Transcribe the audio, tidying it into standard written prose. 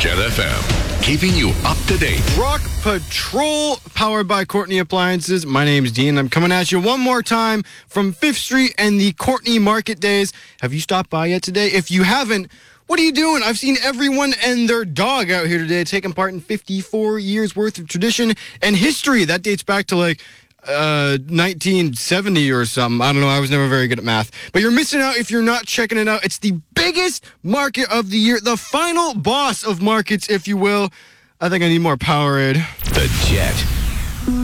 Jet FM, keeping you up to date. Rock Patrol, powered by Courtney Appliances. My name's Dean. I'm coming at you one more time from 5th Street and the Courtney Market Days. Have you stopped by yet today? If you haven't, what are you doing? I've seen everyone and their dog out here today taking part in 54 years worth of tradition and history. That dates back to 1970 or something. I don't know. I was never very good at math. But you're missing out if you're not checking it out. It's the biggest market of the year. The final boss of markets, if you will. I think I need more Powerade. The Jet